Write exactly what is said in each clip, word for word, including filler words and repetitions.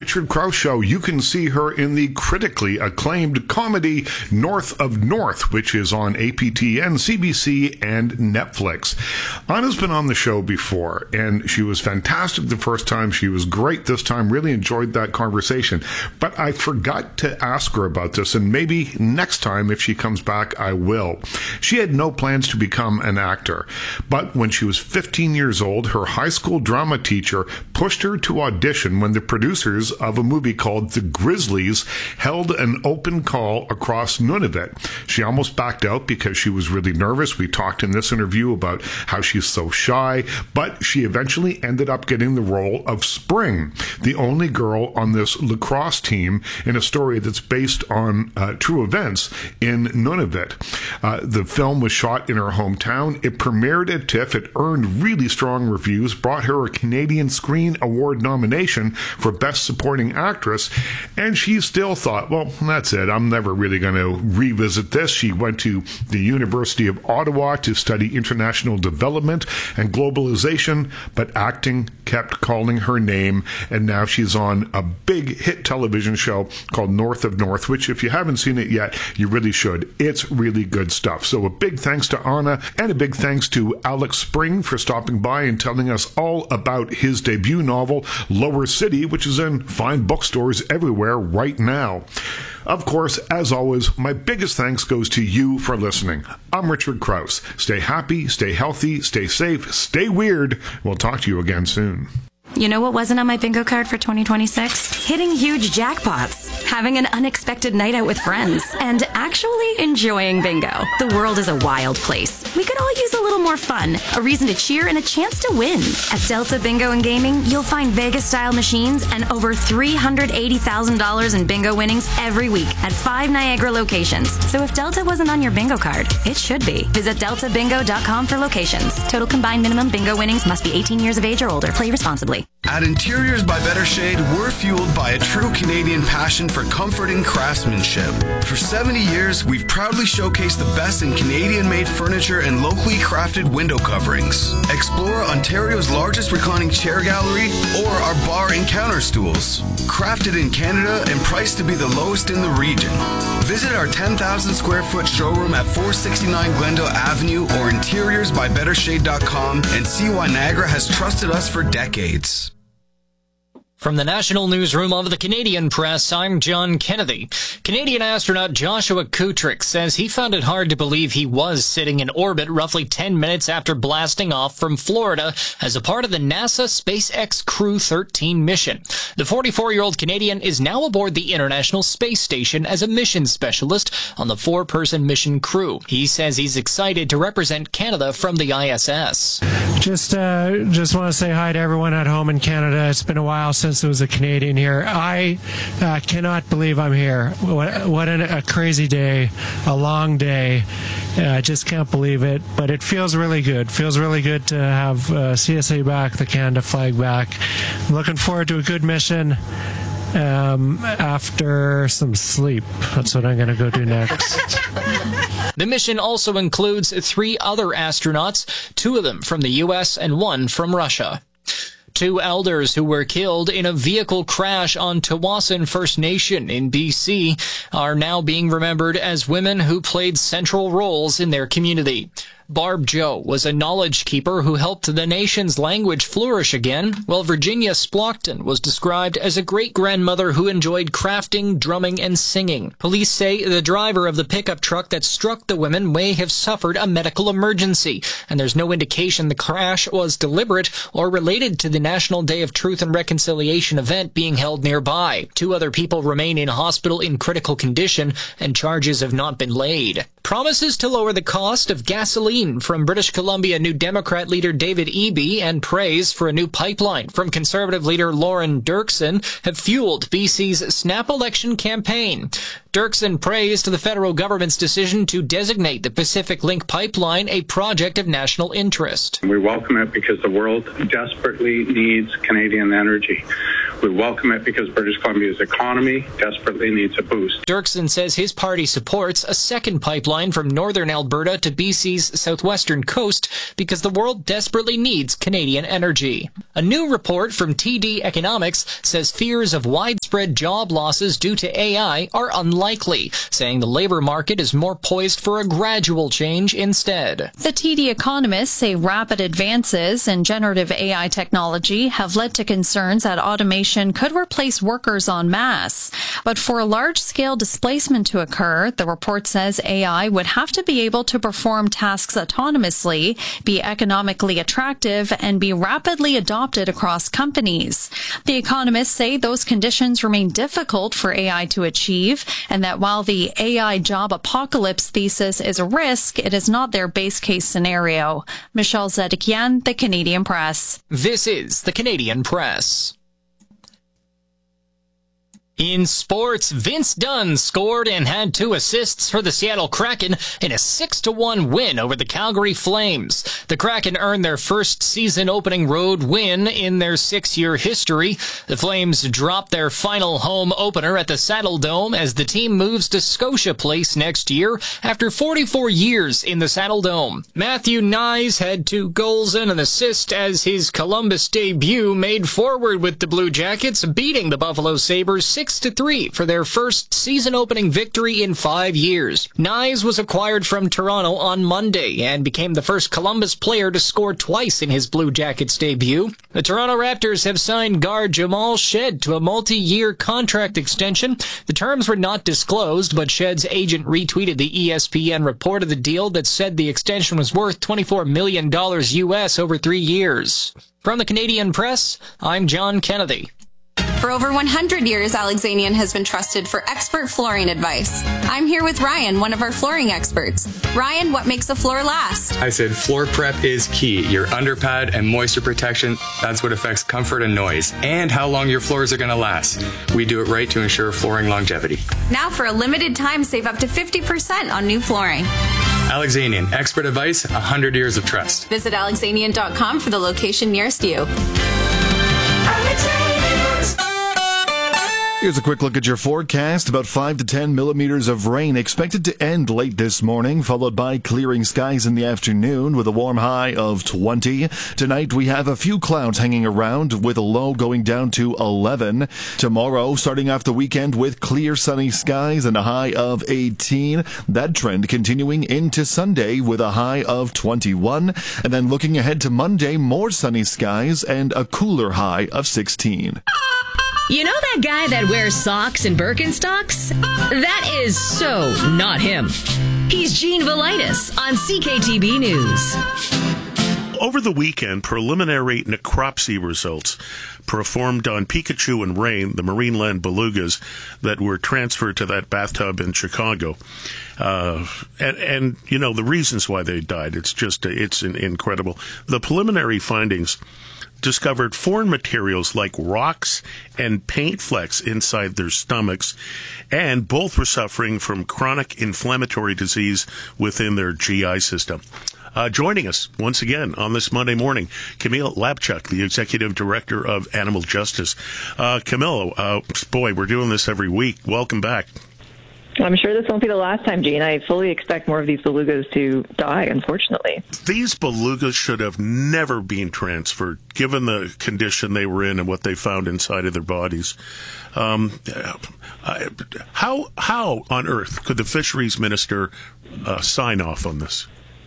Richard Crouse Show. You can see her in the critically acclaimed comedy North of North, which is on A P T N, C B C, and Netflix. Anna's been on the show before, and she was fantastic the first time. She was great this time. Really enjoyed that conversation. But I forgot to ask her about this, and maybe next time if she comes back, I will. She had no plans to become an actor, but when she was fifteen years old, her high school drama teacher pushed her to audition when the producers of a movie called The Grizzlies held an open call across Nunavut. She almost backed out because she was really nervous. We talked in this interview about how she's so shy, but she eventually ended up getting the role of Spring, the only girl on this lacrosse team in a story that's based on uh, true events in Nunavut. Uh, the film was shot in her hometown. It premiered at TIFF. It earned really strong reviews, brought her a Canadian Screen Award nomination for Best Supporting Actress, and she still thought, well, that's it. I'm never really going to revisit this. She went to the University of Ottawa to study international development and globalization, but acting kept calling her name, and now she's on a big hit television show called North of North, which if you haven't seen it yet, you really should. It's really good stuff. So a big thanks to Anna, and a big thanks to Alex Spring for stopping by and telling us all about his debut novel, Lower City, which is in fine bookstores everywhere right now. Of course, as always, my biggest thanks goes to you for listening. I'm Richard Crouse. Stay happy, stay healthy, stay safe, stay weird. We'll talk to you again soon. You know what wasn't on my bingo card for twenty twenty-six? Hitting huge jackpots, having an unexpected night out with friends, and actually enjoying bingo. The world is a wild place. We could all use a little more fun, a reason to cheer, and a chance to win. At Delta Bingo and Gaming, you'll find Vegas-style machines and over three hundred eighty thousand dollars in bingo winnings every week at five Niagara locations. So if Delta wasn't on your bingo card, it should be. Visit delta bingo dot com for locations. Total combined minimum bingo winnings must be eighteen years of age or older. Play responsibly. At Interiors by Better Shade, we're fueled by a true Canadian passion for comfort and craftsmanship. For seventy years, we've proudly showcased the best in Canadian-made furniture and locally crafted window coverings. Explore Ontario's largest reclining chair gallery or our bar and counter stools. Crafted in Canada and priced to be the lowest in the region. Visit our ten thousand square foot showroom at four sixty-nine Glendale Avenue or interiors by better shade dot com and see why Niagara has trusted us for decades. From the National Newsroom of the Canadian Press, I'm John Kennedy. Canadian astronaut Joshua Kutrick says he found it hard to believe he was sitting in orbit roughly ten minutes after blasting off from Florida as a part of the NASA SpaceX Crew thirteen mission. The forty-four-year-old Canadian is now aboard the International Space Station as a mission specialist on the four-person mission crew. He says he's excited to represent Canada from the I S S. Just, uh, just want to say hi to everyone at home in Canada. It's been a while since Since there was a Canadian here. I uh, cannot believe I'm here. What, what an, a crazy day, a long day. I uh, just can't believe it, but it feels really good. Feels really good to have uh, C S A back, the Canada flag back. I'm looking forward to a good mission um, after some sleep. That's what I'm going to go do next. The mission also includes three other astronauts, two of them from the U S and one from Russia. Two elders who were killed in a vehicle crash on Tawasin First Nation in B C are now being remembered as women who played central roles in their community. Barb Joe was a knowledge keeper who helped the nation's language flourish again, while Virginia Splockton was described as a great-grandmother who enjoyed crafting, drumming, and singing. Police say the driver of the pickup truck that struck the women may have suffered a medical emergency, and there's no indication the crash was deliberate or related to the National Day of Truth and Reconciliation event being held nearby. Two other people remain in hospital in critical condition, and charges have not been laid. Promises to lower the cost of gasoline from British Columbia New Democrat leader David Eby and praise for a new pipeline from Conservative leader Lauren Dirksen have fueled B C's snap election campaign. Dirksen praised the federal government's decision to designate the Pacific Link pipeline a project of national interest. We welcome it because the world desperately needs Canadian energy. We welcome it because British Columbia's economy desperately needs a boost. Dirksen says his party supports a second pipeline from northern Alberta to B C's southwestern coast because the world desperately needs Canadian energy. A new report from T D Economics says fears of widespread widespread job losses due to A I are unlikely, saying the labor market is more poised for a gradual change instead. The T D economists say rapid advances in generative A I technology have led to concerns that automation could replace workers en masse. But for a large-scale displacement to occur, the report says A I would have to be able to perform tasks autonomously, be economically attractive, and be rapidly adopted across companies. The economists say those conditions remain difficult for A I to achieve, and that while the A I job apocalypse thesis is a risk, it is not their base case scenario. Michelle Zedekian, The Canadian Press. This is The Canadian Press. In sports, Vince Dunn scored and had two assists for the Seattle Kraken in a six to one win over the Calgary Flames. The Kraken earned their first season-opening road win in their six-year history. The Flames dropped their final home opener at the Saddle Dome as the team moves to Scotia Place next year after forty-four years in the Saddle Dome. Matthew Knies had two goals and an assist as his Columbus debut made forward with the Blue Jackets, beating the Buffalo Sabres six to three for their first season-opening victory in five years. Knies was acquired from Toronto on Monday and became the first Columbus player to score twice in his Blue Jackets debut. The Toronto Raptors have signed guard Jamal Shed to a multi-year contract extension. The terms were not disclosed, but Shed's agent retweeted the E S P N report of the deal that said the extension was worth twenty-four million dollars U S over three years. From the Canadian Press, I'm John Kennedy. For over one hundred years, Alexanian has been trusted for expert flooring advice. I'm here with Ryan, one of our flooring experts. Ryan, what makes a floor last? I said floor prep is key. Your underpad and moisture protection, that's what affects comfort and noise, and how long your floors are going to last. We do it right to ensure flooring longevity. Now for a limited time, save up to fifty percent on new flooring. Alexanian, expert advice, one hundred years of trust. Visit alexanian dot com for the location nearest you. Here's a quick look at your forecast. About five to ten millimeters of rain expected to end late this morning, followed by clearing skies in the afternoon with a warm high of twenty. Tonight we have a few clouds hanging around with a low going down to eleven. Tomorrow, starting off the weekend with clear sunny skies and a high of eighteen. That trend continuing into Sunday with a high of twenty-one. And then looking ahead to Monday, more sunny skies and a cooler high of sixteen. You know that guy that wears socks and Birkenstocks? That is so not him. He's Gene Velitis on C K T B News. Over the weekend, preliminary necropsy results performed on Pikachu and Rain, the Marineland belugas that were transferred to that bathtub in Chicago. Uh, and, and, you know, the reasons why they died, it's just, it's incredible. The preliminary findings discovered foreign materials like rocks and paint flecks inside their stomachs, and both were suffering from chronic inflammatory disease within their G I system. Uh, joining us once again on this Monday morning, Camille Lapchuk, the Executive Director of Animal Justice. Uh, Camille, uh, boy, we're doing this every week. Welcome back. I'm sure this won't be the last time, Gene. I fully expect more of these belugas to die, unfortunately. These belugas should have never been transferred, given the condition they were in and what they found inside of their bodies. Um, uh, how how on earth could the fisheries minister uh, sign off on this?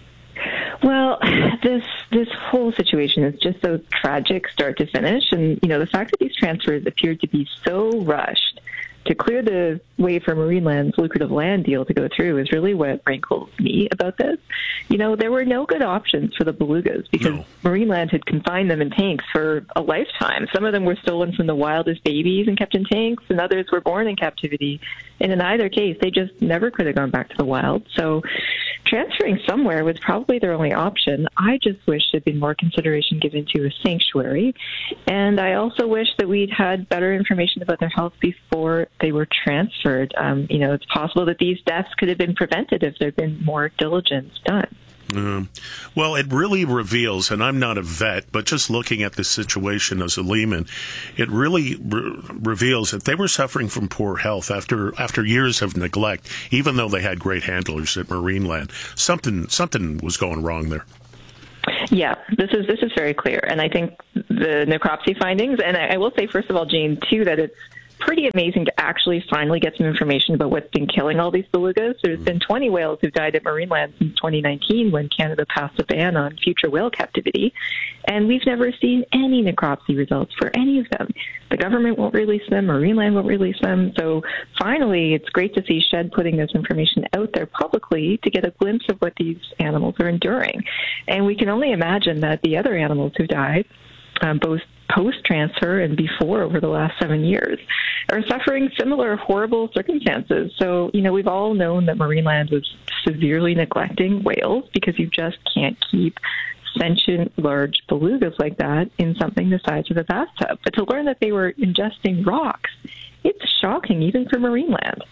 Well, this this whole situation is just so tragic, start to finish. And, you know, the fact that these transfers appeared to be so rushed to clear the way for Marineland's lucrative land deal to go through is really what rankles me about this. You know, there were no good options for the belugas because no. Marineland had confined them in tanks for a lifetime. Some of them were stolen from the wild as babies and kept in tanks, and others were born in captivity. And in either case, they just never could have gone back to the wild. So transferring somewhere was probably their only option. I just wish there'd been more consideration given to a sanctuary. And I also wish that we'd had better information about their health before they were transferred. Um, you know, it's possible that these deaths could have been prevented if there'd been more diligence done. Um, well, it really reveals, and I'm not a vet, but just looking at the situation as a layman, it really re- reveals that they were suffering from poor health after after years of neglect, even though they had great handlers at Marineland. Something something was going wrong there. Yeah, this is this is very clear, and I think the necropsy findings, and I, I will say, first of all, Gene, too, that it's pretty amazing to actually finally get some information about what's been killing all these belugas. There's been twenty whales who've died at Marineland since twenty nineteen when Canada passed a ban on future whale captivity. And we've never seen any necropsy results for any of them. The government won't release them, Marineland won't release them. So finally, it's great to see SHED putting this information out there publicly to get a glimpse of what these animals are enduring. And we can only imagine that the other animals who died, um, both post-transfer and before over the last seven years, are suffering similar horrible circumstances. So, you know, we've all known that Marineland was severely neglecting whales because you just can't keep sentient large belugas like that in something the size of a bathtub. But to learn that they were ingesting rocks, it's shocking even for Marineland.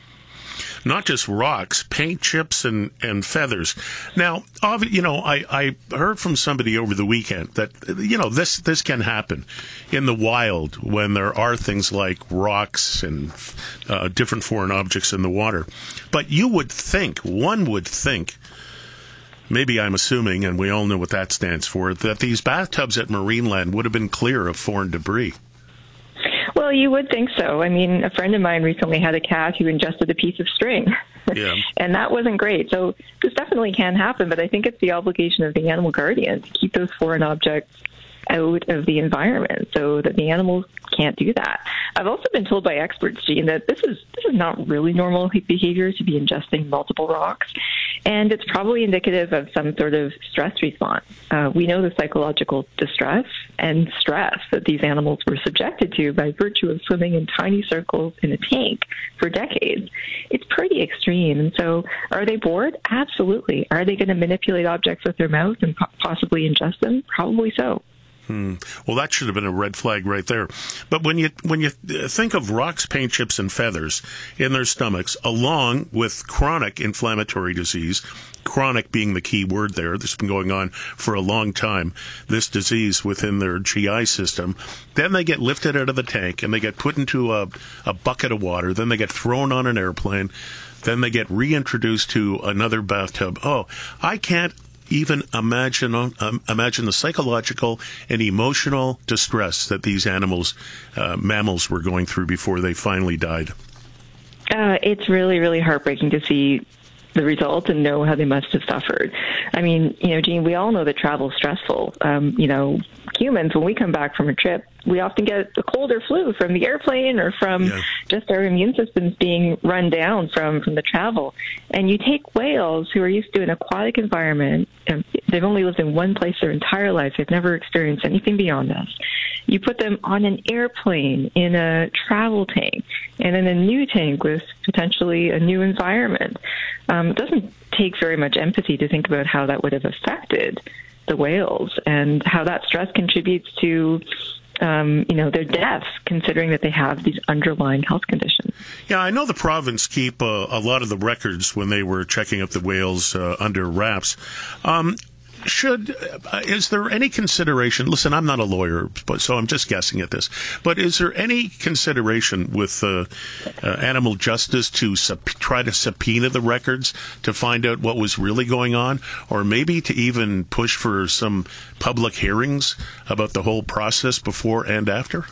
Not just rocks, paint chips and, and feathers. Now, you know, I, I heard from somebody over the weekend that, you know, this, this can happen in the wild when there are things like rocks and uh, different foreign objects in the water. But you would think, one would think, maybe I'm assuming, and we all know what that stands for, that these bathtubs at Marineland would have been clear of foreign debris. Well, you would think so. I mean, a friend of mine recently had a cat who ingested a piece of string, yeah. and that wasn't great. So this definitely can happen, but I think it's the obligation of the animal guardian to keep those foreign objects out of the environment so that the animals can't do that. I've also been told by experts, Jean, that this is this is not really normal behavior to be ingesting multiple rocks, and it's probably indicative of some sort of stress response. Uh, we know the psychological distress and stress that these animals were subjected to by virtue of swimming in tiny circles in a tank for decades. It's pretty extreme, and so are they bored? Absolutely. Are they going to manipulate objects with their mouth and po- possibly ingest them? Probably so. Hmm. Well, that should have been a red flag right there. But when you when you think of rocks, paint chips, and feathers in their stomachs, along with chronic inflammatory disease, chronic being the key word there, that's been going on for a long time, this disease within their G I system, then they get lifted out of the tank and they get put into a, a bucket of water, then they get thrown on an airplane, then they get reintroduced to another bathtub. Oh, I can't even imagine um, imagine the psychological and emotional distress that these animals, uh, mammals, were going through before they finally died. Uh, it's really, really heartbreaking to see the result and know how they must have suffered. I mean, you know, Jean, we all know that travel is stressful. Um, you know, humans, when we come back from a trip, we often get a cold or flu from the airplane or from yeah. just our immune systems being run down from, from the travel. And you take whales who are used to an aquatic environment, and they've only lived in one place their entire life, they've never experienced anything beyond this. You put them on an airplane in a travel tank and in a new tank with potentially a new environment. Um, it doesn't take very much empathy to think about how that would have affected the whales and how that stress contributes to Um, you know, their deaths, considering that they have these underlying health conditions. Yeah, I know the province keep uh, a lot of the records when they were checking up the whales uh, under wraps. Um, should uh, is there any consideration? Listen, I'm not a lawyer, but so I'm just guessing at this. But is there any consideration with uh, uh, animal justice to sub- try to subpoena the records to find out what was really going on, or maybe to even push for some public hearings about the whole process before and after?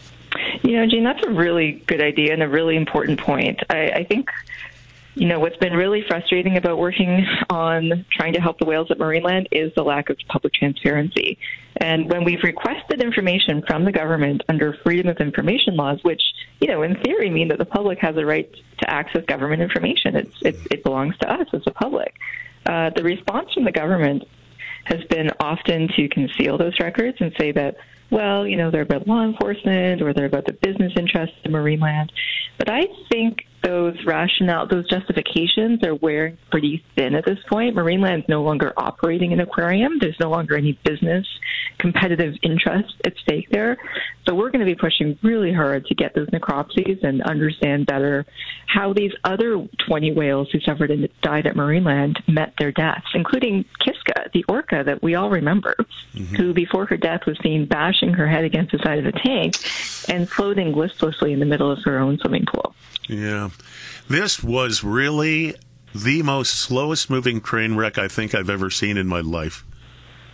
You know, Jean, that's a really good idea and a really important point. I, I think. You know, what's been really frustrating about working on trying to help the whales at Marineland is the lack of public transparency. And when we've requested information from the government under freedom of information laws, which, you know, in theory mean that the public has a right to access government information, it's, it, it belongs to us as the public. Uh, the response from the government has been often to conceal those records and say that, well, you know, they're about law enforcement or they're about the business interests of Marineland. But I think those rationale, those justifications are wearing pretty thin at this point. Marineland's no longer operating an aquarium. There's no longer any business competitive interest at stake there. So we're going to be pushing really hard to get those necropsies and understand better how these other twenty whales who suffered and died at Marineland met their deaths, including Kiska, the orca that we all remember, mm-hmm. who before her death was seen bashing her head against the side of a tank and floating listlessly in the middle of her own swimming pool. Yeah. This was really the most slowest moving train wreck I think I've ever seen in my life.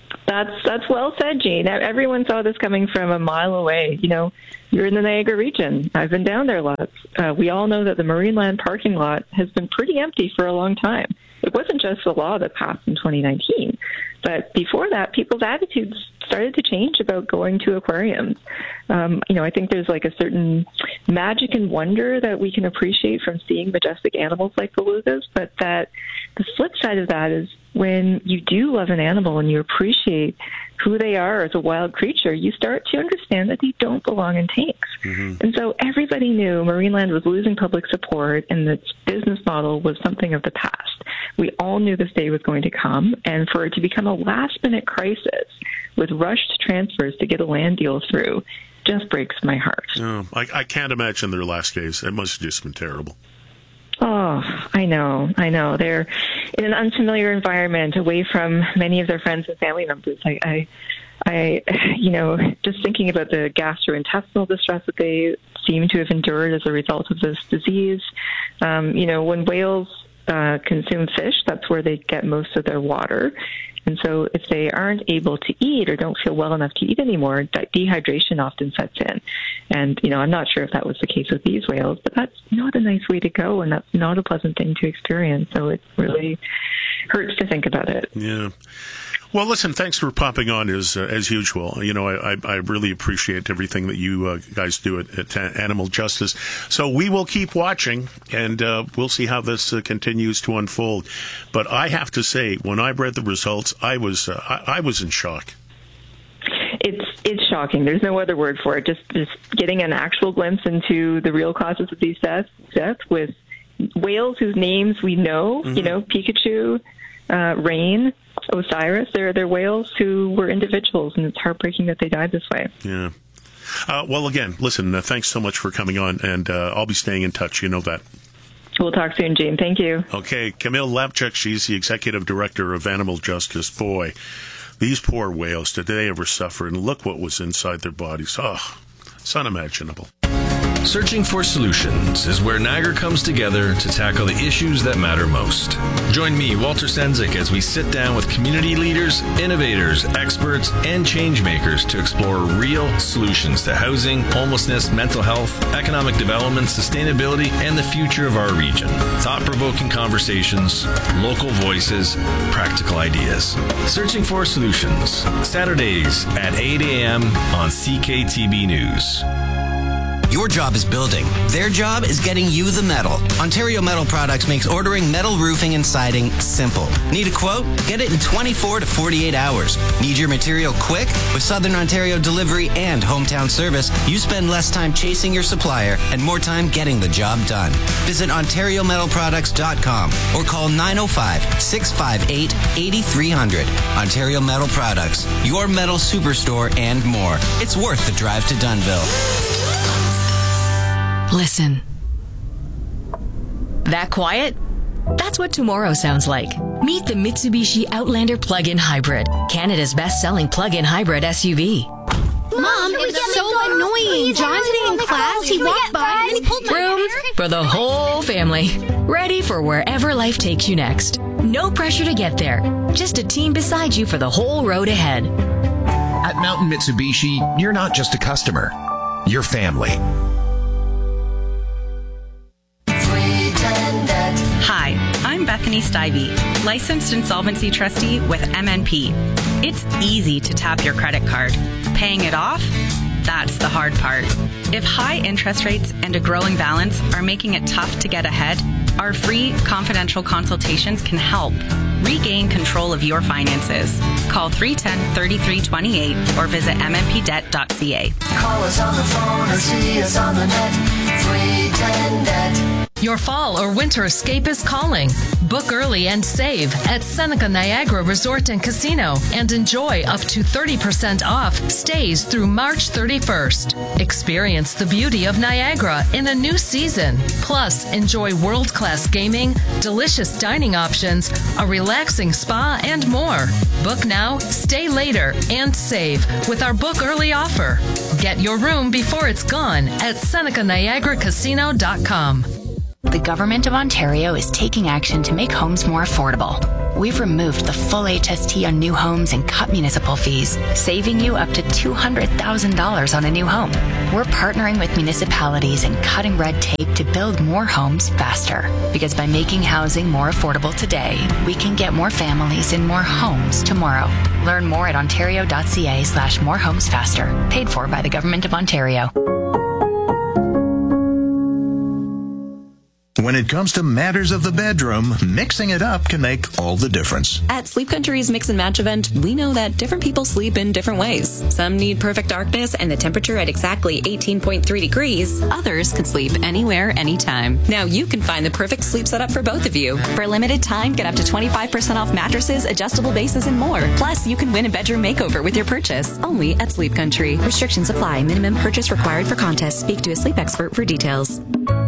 That's that's well said, Jean. Everyone saw this coming from a mile away. You know, you're in the Niagara region. I've been down there lots. Uh, we all know that the Marineland parking lot has been pretty empty for a long time. It wasn't just the law that passed in twenty nineteen, but before that, people's attitudes started to change about going to aquariums. Um, you know, I think there's like a certain magic and wonder that we can appreciate from seeing majestic animals like belugas, but that the flip side of that is when you do love an animal and you appreciate who they are as a wild creature, you start to understand that they don't belong in tanks. Mm-hmm. And so everybody knew Marineland was losing public support and its business model was something of the past. We all knew this day was going to come, and for it to become a last-minute crisis with rushed transfers to get a land deal through just breaks my heart. Oh, I, I can't imagine their last days. It must have just been terrible. Oh, I know, I know. They're in an unfamiliar environment, away from many of their friends and family members. I, I, I, you know, just thinking about the gastrointestinal distress that they seem to have endured as a result of this disease. Um, you know, when whales uh, consume fish, that's where they get most of their water. And so if they aren't able to eat or don't feel well enough to eat anymore, de- dehydration often sets in. And, you know, I'm not sure if that was the case with these whales, but that's not a nice way to go, and that's not a pleasant thing to experience. So it really hurts to think about it. Yeah. Well, listen, thanks for popping on as uh, as usual. You know, I, I, I really appreciate everything that you uh, guys do at, at Animal Justice. So we will keep watching, and uh, we'll see how this uh, continues to unfold. But I have to say, when I read the results, I was uh, I, I was in shock. It's it's shocking. There's no other word for it. Just just getting an actual glimpse into the real causes of these deaths, deaths with whales whose names we know. Mm-hmm. You know, Pikachu, uh, Rain, Osiris. They're they're whales who were individuals, and it's heartbreaking that they died this way. Yeah. Uh, well, again, listen. Uh, thanks so much for coming on, and uh, I'll be staying in touch. You know that. We'll talk soon, Gene. Thank you. Okay, Camille Lapchuk. She's the executive director of Animal Justice. Boy, these poor whales. Did they ever suffer? And look what was inside their bodies. Oh, it's unimaginable. Searching for Solutions is where Niagara comes together to tackle the issues that matter most. Join me, Walter Sendzik, as we sit down with community leaders, innovators, experts, and change makers to explore real solutions to housing, homelessness, mental health, economic development, sustainability, and the future of our region. Thought-provoking conversations, local voices, practical ideas. Searching for Solutions, Saturdays at eight a.m. on C K T B News. Your job is building. Their job is getting you the metal. Ontario Metal Products makes ordering metal roofing and siding simple. Need a quote? Get it in twenty-four to forty-eight hours. Need your material quick? With Southern Ontario delivery and hometown service, you spend less time chasing your supplier and more time getting the job done. Visit ontario metal products dot com or call nine oh five, six five eight, eight three zero zero. Ontario Metal Products, your metal superstore and more. It's worth the drive to Dunnville. Listen. That quiet? That's what tomorrow sounds like. Meet the Mitsubishi Outlander Plug-in Hybrid, Canada's best-selling plug-in hybrid S U V. Mom, it was so annoying. John today in class, he walked by and he pulled my Room hair. for the whole family. Ready for wherever life takes you next. No pressure to get there. Just a team beside you for the whole road ahead. At Mountain Mitsubishi, you're not just a customer. You're family. Hi, I'm Bethany Stivey, licensed insolvency trustee with M N P. It's easy to tap your credit card. Paying it off? That's the hard part. If high interest rates and a growing balance are making it tough to get ahead, our free confidential consultations can help. Regain control of your finances. Call three one zero, three three two eight or visit m n p debt dot c a. Call us on the phone or see us on the net. three ten debt. Your fall or winter escape is calling. Book early and save at Seneca Niagara Resort and Casino and enjoy up to thirty percent off stays through March thirty-first. Experience the beauty of Niagara in a new season. Plus, enjoy world-class gaming, delicious dining options, a relaxing spa, and more. Book now, stay later, and save with our book early offer. Get your room before it's gone at Seneca Niagara Casino dot com. The Government of Ontario is taking action to make homes more affordable. we've removed the full H S T on new homes and cut municipal fees, saving you up to two hundred thousand dollars on a new home. We're partnering with municipalities and cutting red tape to build more homes faster. Because by making housing more affordable today, we can get more families in more homes tomorrow. Learn more at ontario.ca slash more homes faster. Paid for by the Government of Ontario. When it comes to matters of the bedroom, mixing it up can make all the difference. At Sleep Country's Mix and Match event, we know that different people sleep in different ways. Some need perfect darkness and the temperature at exactly eighteen point three degrees. Others can sleep anywhere, anytime. Now you can find the perfect sleep setup for both of you. For a limited time, get up to twenty-five percent off mattresses, adjustable bases, and more. Plus, you can win a bedroom makeover with your purchase. Only at Sleep Country. Restrictions apply. Minimum purchase required for contest. Speak to a sleep expert for details.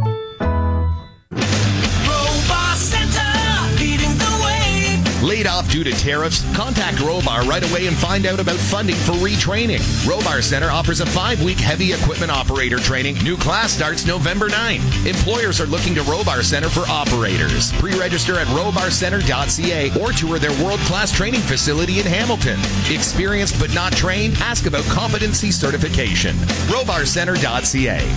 Laid off due to tariffs? Contact Robar right away and find out about funding for retraining. Robar Center offers a five-week heavy equipment operator training. New class starts November ninth. Employers are looking to Robar Center for operators. Pre-register at robar center dot c a or tour their world-class training facility in Hamilton. Experienced but not trained? Ask about competency certification. robar center dot c a.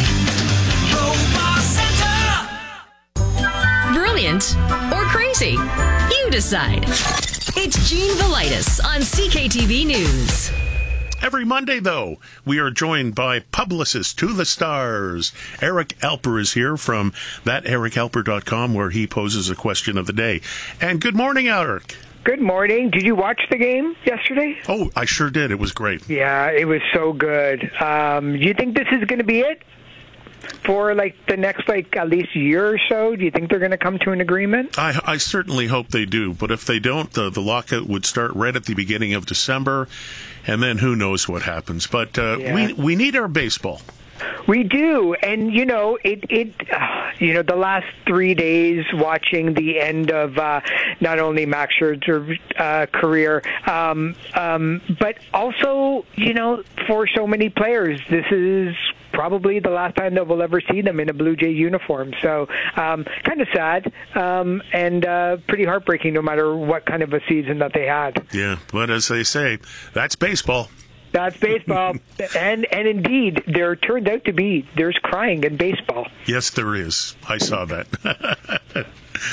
Brilliant or crazy? You decide. It's Gene Velitis on C K T V News. Every Monday, though, we are joined by publicist to the stars. Eric Alper is here from that eric alper dot com, where he poses a question of the day. And good morning, Eric. Good morning. Did you watch the game yesterday? Oh, I sure did. It was great. Yeah, it was so good. Um, do you think this is going to be it? For like the next like at least year or so, do you think they're going to come to an agreement? I, I certainly hope they do, but if they don't, the, the lockout would start right at the beginning of December, and then who knows what happens. But uh, yeah. we we need our baseball. We do, and you know, it it uh, you know, the last three days watching the end of uh, not only Max Scherzer's uh, career, um, um, but also, you know, for so many players, this is probably the last time that we'll ever see them in a Blue Jay uniform. So um, kind of sad um, and uh, pretty heartbreaking no matter what kind of a season that they had. Yeah, but as they say, that's baseball. That's baseball. and and indeed, there turned out to be, there's crying in baseball. Yes, there is. I saw that.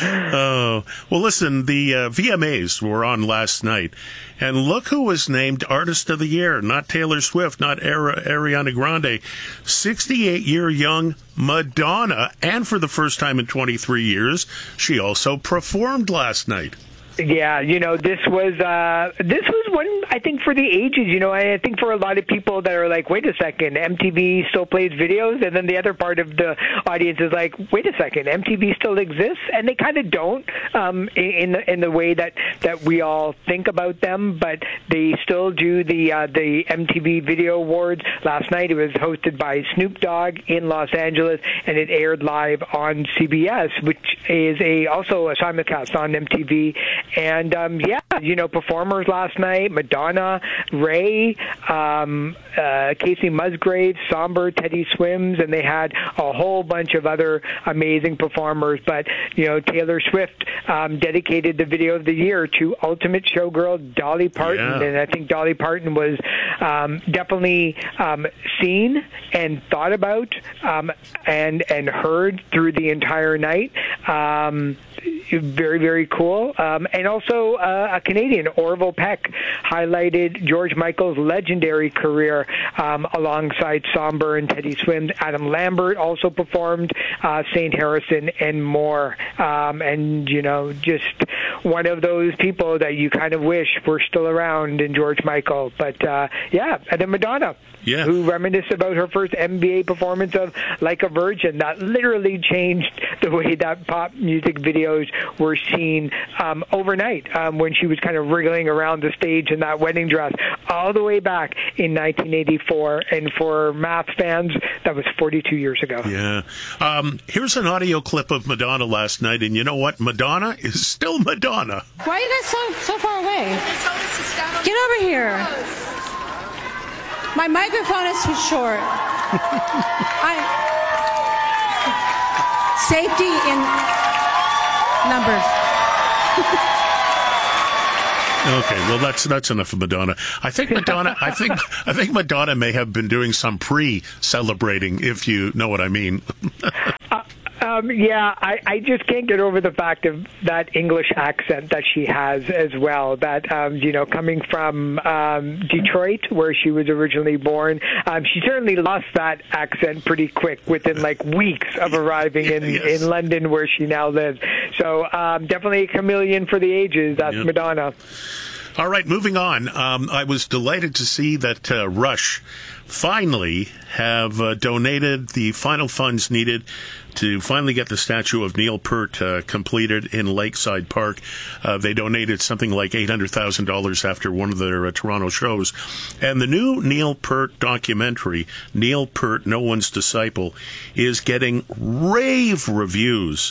Oh, well, listen, the uh, V M As were on last night, and look who was named Artist of the Year. Not Taylor Swift, not Ari- Ariana Grande. sixty-eight-year young Madonna, and for the first time in twenty-three years, she also performed last night. Yeah, you know, this was uh, this was one, I think, for the ages. You know, I think for a lot of people that are like, wait a second, M T V still plays videos, and then the other part of the audience is like, wait a second, M T V still exists, and they kind of don't um, in the in the way that, that we all think about them, but they still do the uh, the M T V Video Awards. Last night it was hosted by Snoop Dogg in Los Angeles, and it aired live on C B S, which is a also a simulcast on M T V. And, um, yeah, you know, performers last night, Madonna, Ray, um, uh, Casey Musgraves, Somber, Teddy Swims, and they had a whole bunch of other amazing performers. But, you know, Taylor Swift um, dedicated the video of the year to Ultimate Showgirl Dolly Parton. Yeah. And I think Dolly Parton was um, definitely um, seen and thought about um, and, and heard through the entire night. Um, very, very cool. Um, and also uh, a Canadian, Orville Peck, highlighted George Michael's legendary career um, alongside Somber and Teddy Swims. Adam Lambert also performed, uh, Saint Harrison, and more. Um, and, you know, just one of those people that you kind of wish were still around in George Michael. But, uh, yeah, and then Madonna. Yeah. Who reminisced about her first N B A performance of Like a Virgin. That literally changed the way that pop music videos were seen um, overnight um, when she was kind of wriggling around the stage in that wedding dress all the way back in nineteen eighty-four. And for math fans, that was forty-two years ago. Yeah. Um, here's an audio clip of Madonna last night, and you know what? Madonna is still Madonna. Why are you guys so, so far away? Get over here. My microphone is too short. I, safety in numbers. Okay, well that's that's enough of Madonna. I think Madonna. I think I think Madonna may have been doing some pre-celebrating, if you know what I mean. uh, um, yeah, I, I just can't get over the fact of that English accent that she has as well. That um, you know, coming from um, Detroit, where she was originally born, um, she certainly lost that accent pretty quick within like weeks of arriving in, yes. in London, where she now lives. So um, definitely a chameleon for the ages. That's yep. Madonna. All right, moving on. Um, I was delighted to see that uh, Rush finally have uh, donated the final funds needed to finally get the statue of Neil Peart uh, completed in Lakeside Park. Uh, they donated something like eight hundred thousand dollars after one of their uh, Toronto shows. And the new Neil Peart documentary, Neil Peart, No One's Disciple, is getting rave reviews.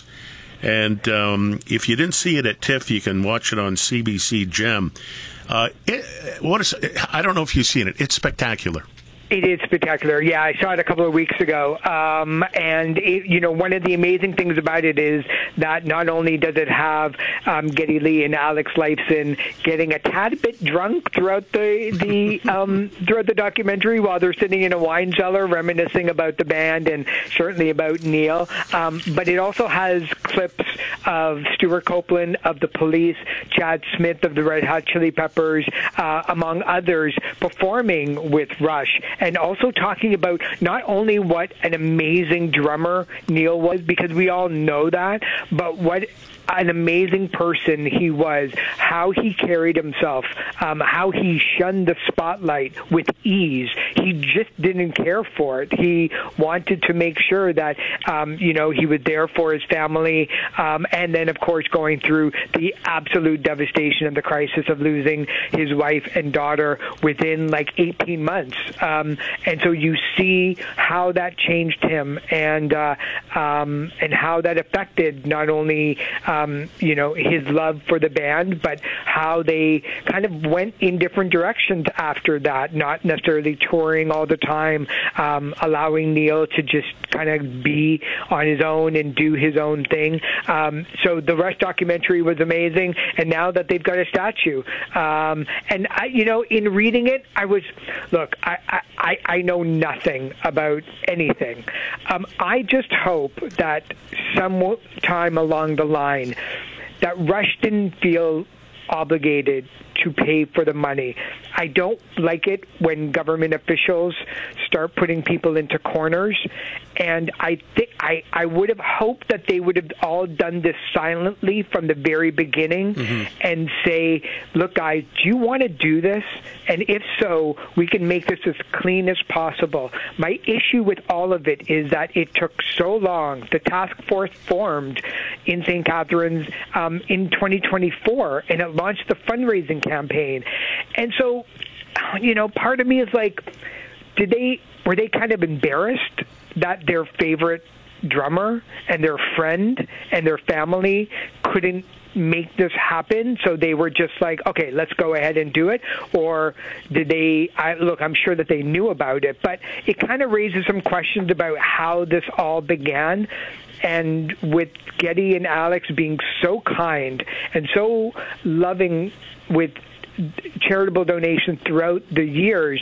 And um, if you didn't see it at TIFF, you can watch it on C B C Gem. Uh, it, what is? I don't know if you've seen it. It's spectacular. It is spectacular. Yeah, I saw it a couple of weeks ago. Um, and, it, you know, one of the amazing things about it is that not only does it have um, Geddy Lee and Alex Lifeson getting a tad bit drunk throughout the the um, throughout the documentary while they're sitting in a wine cellar reminiscing about the band and certainly about Neil, um, but it also has clips of Stuart Copeland of The Police, Chad Smith of the Red Hot Chili Peppers, uh, among others, performing with Rush. And also talking about not only what an amazing drummer Neil was, because we all know that, but what an amazing person he was, how he carried himself, um, how he shunned the spotlight with ease. He just didn't care for it. He wanted to make sure that, um, you know, he was there for his family, um, and then, of course, going through the absolute devastation of the crisis of losing his wife and daughter within, like, eighteen months. Um, and so you see how that changed him and, uh, um, and how that affected not only Um, you know, his love for the band, but how they kind of went in different directions after that, not necessarily touring all the time, um, allowing Neil to just kind of be on his own and do his own thing. Um, so the Rush documentary was amazing, and now that they've got a statue. Um, and, I, you know, in reading it, I was, look, I, I, I know nothing about anything. Um, I just hope that some time along the line that Rush didn't feel obligated to pay for the money. I don't like it when government officials start putting people into corners, and I think I, I would have hoped that they would have all done this silently from the very beginning mm-hmm. and say, look, guys, do you want to do this? And if so, we can make this as clean as possible. My issue with all of it is that it took so long. The task force formed in Saint Catharines um, in twenty twenty-four, and it launched the fundraising campaign. And so, you know, part of me is like, did they were they kind of embarrassed that their favorite drummer and their friend and their family couldn't make this happen, so they were just like, okay, let's go ahead and do it? Or did they, I, look, I'm sure that they knew about it, but it kind of raises some questions about how this all began. And with Geddy and Alex being so kind and so loving with charitable donations throughout the years,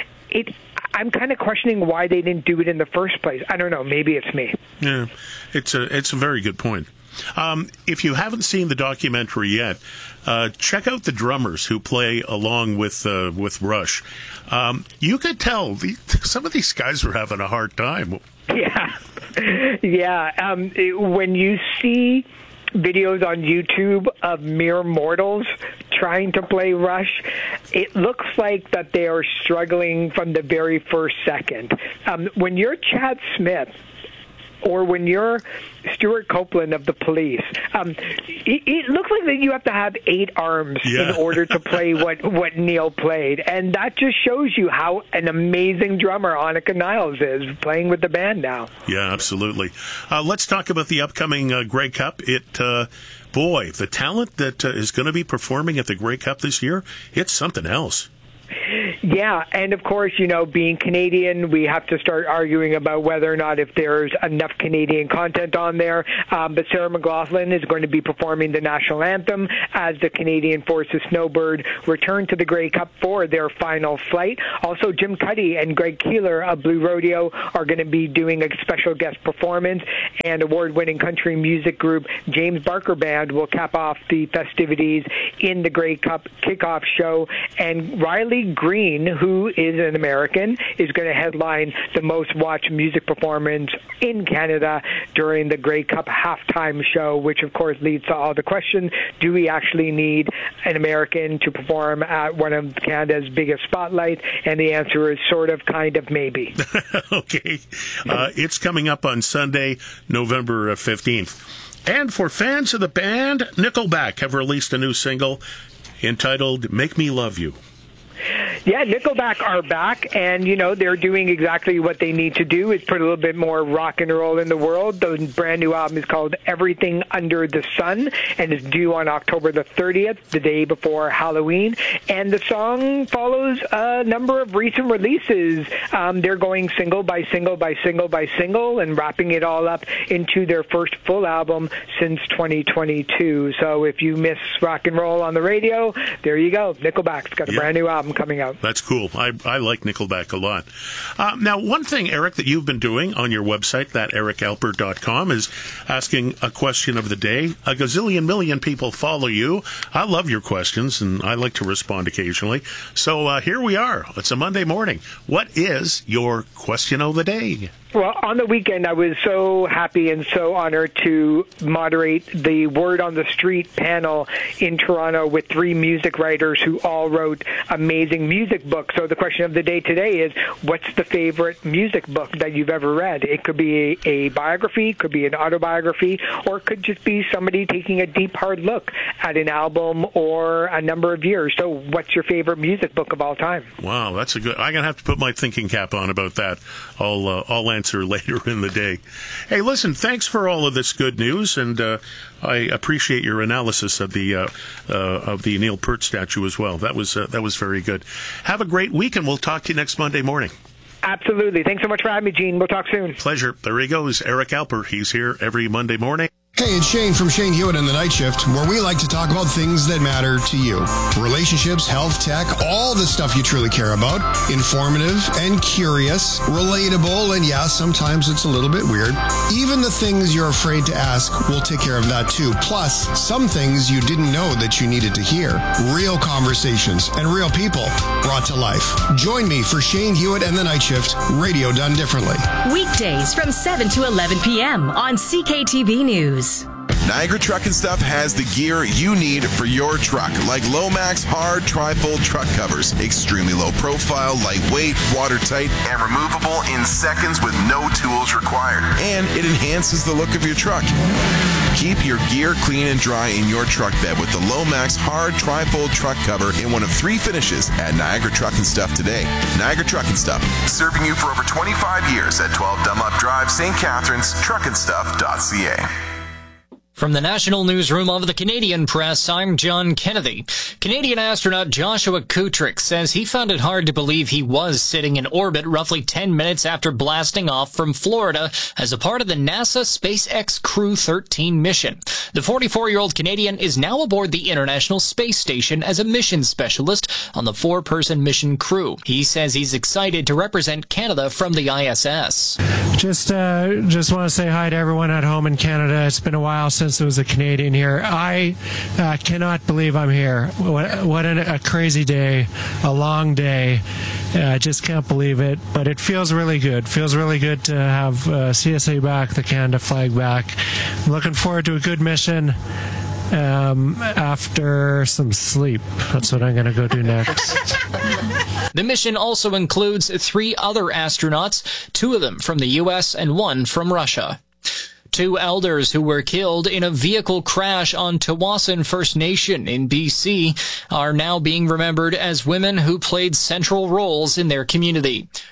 it I'm kind of questioning why they didn't do it in the first place. I don't know. Maybe it's me. Yeah, it's a it's a very good point. Um, if you haven't seen the documentary yet, uh, check out the drummers who play along with uh, with Rush. Um, you could tell the, some of these guys were having a hard time. Yeah, yeah. Um, it, when you see videos on YouTube of mere mortals trying to play Rush, it looks like that they are struggling from the very first second. Um, when you're Chad Smith, or when you're Stuart Copeland of The Police, um, it, it looks like that you have to have eight arms yeah. in order to play what, what Neil played. And that just shows you how an amazing drummer Annika Niles is, playing with the band now. Yeah, absolutely. Uh, let's talk about the upcoming uh, Grey Cup. It, uh, boy, the talent that uh, is going to be performing at the Grey Cup this year, it's something else. Yeah, and of course, you know, being Canadian, we have to start arguing about whether or not if there's enough Canadian content on there. Um, but Sarah McLachlan is going to be performing the national anthem as the Canadian Forces Snowbird return to the Grey Cup for their final flight. Also, Jim Cuddy and Greg Keeler of Blue Rodeo are going to be doing a special guest performance, and award-winning country music group James Barker Band will cap off the festivities in the Grey Cup kickoff show. And Riley Green, who is an American, is going to headline the most watched music performance in Canada during the Grey Cup halftime show, which of course leads to all the questions. Do we actually need an American to perform at one of Canada's biggest spotlights? And the answer is sort of, kind of, maybe. Okay. Uh, it's coming up on Sunday, November fifteenth. And for fans of the band, Nickelback have released a new single entitled Make Me Love You. Yeah, Nickelback are back, and, you know, they're doing exactly what they need to do, is put a little bit more rock and roll in the world. The brand new album is called Everything Under the Sun, and is due on October the thirtieth, the day before Halloween. And the song follows a number of recent releases. Um, they're going single by single by single by single and wrapping it all up into their first full album since twenty twenty-two. So if you miss rock and roll on the radio, there you go. Nickelback's got a Yep. brand new album coming out. That's cool. I, I like Nickelback a lot. Uh, now, one thing, Eric, that you've been doing on your website, that eric alper dot com, is asking a question of the day. A gazillion million people follow you. I love your questions, and I like to respond occasionally. So uh, here we are. It's a Monday morning. What is your question of the day? Well, on the weekend, I was so happy and so honored to moderate the Word on the Street panel in Toronto with three music writers who all wrote amazing music books. So the question of the day today is, what's the favorite music book that you've ever read? It could be a, a biography, could be an autobiography, or it could just be somebody taking a deep, hard look at an album or a number of years. So what's your favorite music book of all time? Wow, that's a good... I'm going to have to put my thinking cap on about that. I'll, uh, I'll answer later in the day. Hey, listen, thanks for all of this good news, and uh, I appreciate your analysis of the uh, uh, of the Neil Peart statue as well. That was uh, that was very good. Have a great week, and we'll talk to you next Monday morning. Absolutely. Thanks so much for having me, Gene. We'll talk soon. Pleasure. There he goes, Eric Alper. He's here every Monday morning. Hey, it's Shane from Shane Hewitt and the Night Shift, where we like to talk about things that matter to you. Relationships, health, tech, all the stuff you truly care about. Informative and curious, relatable, and yeah, sometimes it's a little bit weird. Even the things you're afraid to ask, we'll take care of that too. Plus, some things you didn't know that you needed to hear. Real conversations and real people brought to life. Join me for Shane Hewitt and the Night Shift, radio done differently. Weekdays from seven to eleven p.m. on C K T B News. Niagara Truck and Stuff has the gear you need for your truck, like Lomax hard tri-fold truck covers, extremely low profile, lightweight, watertight, and removable in seconds with no tools required. And it enhances the look of your truck. Keep your gear clean and dry in your truck bed with the Lomax hard tri-fold truck cover in one of three finishes at Niagara Truck and Stuff today. Niagara Truck and Stuff, serving you for over twenty-five years at twelve Dunlop Drive, Saint Catharines, truck and stuff dot c a. From the National Newsroom of the Canadian Press, I'm John Kennedy. Canadian astronaut Joshua Kutrick says he found it hard to believe he was sitting in orbit roughly ten minutes after blasting off from Florida as a part of the NASA SpaceX Crew thirteen mission. The forty-four-year-old Canadian is now aboard the International Space Station as a mission specialist on the four-person mission crew. He says he's excited to represent Canada from the I S S. Just, uh, just want to say hi to everyone at home in Canada. It's been a while since there was a Canadian here. I uh, cannot believe I'm here. What, what an, a crazy day, a long day. I uh, just can't believe it, but it feels really good. Feels really good to have uh, C S A back, the Canada flag back. I'm looking forward to a good mission. Um, after some sleep. That's what I'm going to go do next. The mission also includes three other astronauts, two of them from the U S and one from Russia. Two elders who were killed in a vehicle crash on Tawasin First Nation in B C are now being remembered as women who played central roles in their community.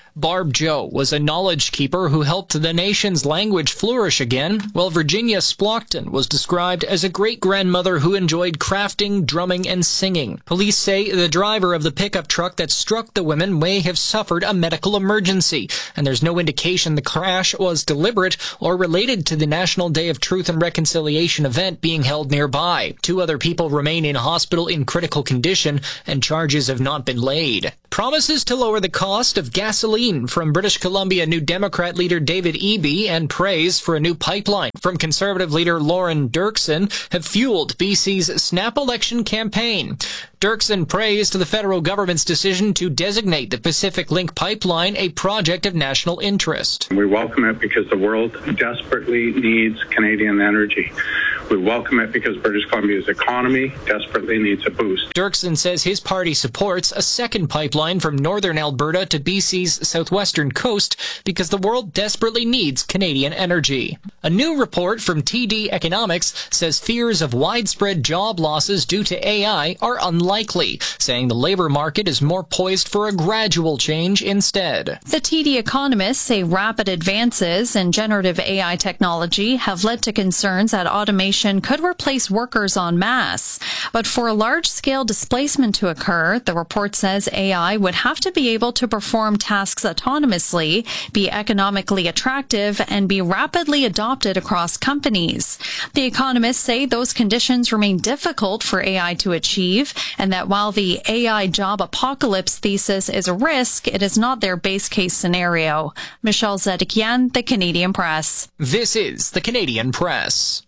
Barb Joe was a knowledge keeper who helped the nation's language flourish again, while Virginia Splockton was described as a great-grandmother who enjoyed crafting, drumming, and singing. Police say the driver of the pickup truck that struck the women may have suffered a medical emergency, and there's no indication the crash was deliberate or related to the National Day of Truth and Reconciliation event being held nearby. Two other people remain in hospital in critical condition, and charges have not been laid. Promises to lower the cost of gasoline from British Columbia New Democrat leader David Eby and praise for a new pipeline from Conservative leader Lauren Dirksen have fueled B C's snap election campaign. Dirksen praised the federal government's decision to designate the Pacific Link pipeline a project of national interest. We welcome it because the world desperately needs Canadian energy. We welcome it because British Columbia's economy desperately needs a boost. Dirksen says his party supports a second pipeline from northern Alberta to B C's southwestern coast because the world desperately needs Canadian energy. A new report from T D Economics says fears of widespread job losses due to A I are unlikely, saying the labor market is more poised for a gradual change instead. The T D economists say rapid advances in generative A I technology have led to concerns that automation could replace workers en masse. But for a large-scale displacement to occur, the report says A I would have to be able to perform tasks autonomously, be economically attractive, and be rapidly adopted across companies. The economists say those conditions remain difficult for A I to achieve, and that while the A I job apocalypse thesis is a risk, it is not their base case scenario. Michelle Zedekian, The Canadian Press. This is The Canadian Press.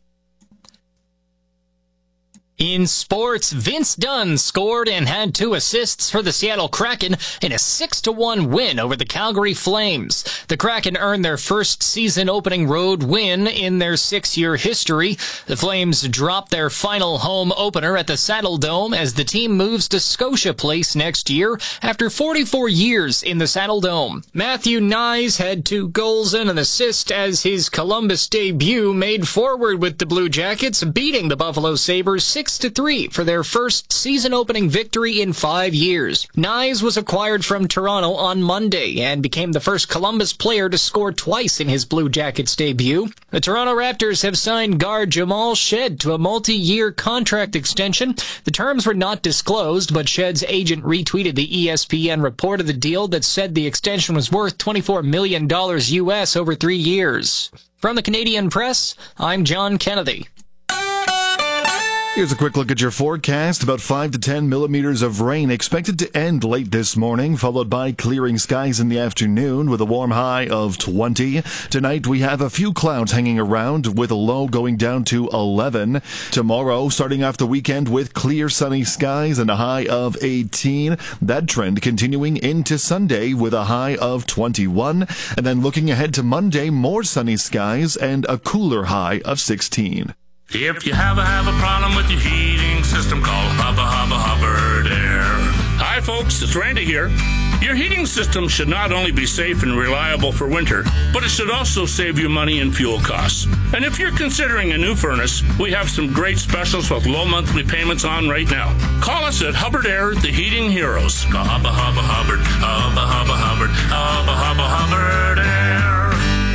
In sports, Vince Dunn scored and had two assists for the Seattle Kraken in a six to one win over the Calgary Flames. The Kraken earned their first season-opening road win in their six-year history. The Flames dropped their final home opener at the Saddle Dome as the team moves to Scotia Place next year after forty-four years in the Saddle Dome. Matthew Knies had two goals and an assist as his Columbus debut made forward with the Blue Jackets, beating the Buffalo Sabres six to three for their first season-opening victory in five years. Knies was acquired from Toronto on Monday and became the first Columbus player to score twice in his Blue Jackets debut. The Toronto Raptors have signed guard Jamal Shed to a multi-year contract extension. The terms were not disclosed, but Shed's agent retweeted the E S P N report of the deal that said the extension was worth twenty-four million dollars U S over three years. From the Canadian Press, I'm John Kennedy. Here's a quick look at your forecast. About five to ten millimeters of rain expected to end late this morning, followed by clearing skies in the afternoon with a warm high of twenty. Tonight we have a few clouds hanging around with a low going down to eleven. Tomorrow, starting off the weekend with clear sunny skies and a high of eighteen. That trend continuing into Sunday with a high of twenty-one. And then looking ahead to Monday, more sunny skies and a cooler high of sixteen. If you have a, have a problem with your heating system, call Hubba Hubba Hubbard Air. Hi folks, it's Randy here. Your heating system should not only be safe and reliable for winter, but it should also save you money in fuel costs. And if you're considering a new furnace, we have some great specials with low monthly payments on right now. Call us at Hubbard Air, the heating heroes. Call Hubba Hubba Hubbard, Hubba Hubba Hubbard, Hubba Hubba Hubbard Air.